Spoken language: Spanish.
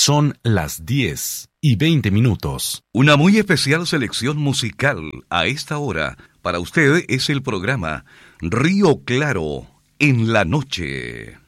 Son las 10:20. Una muy especial selección musical a esta hora. Para usted es el programa Río Claro en la noche.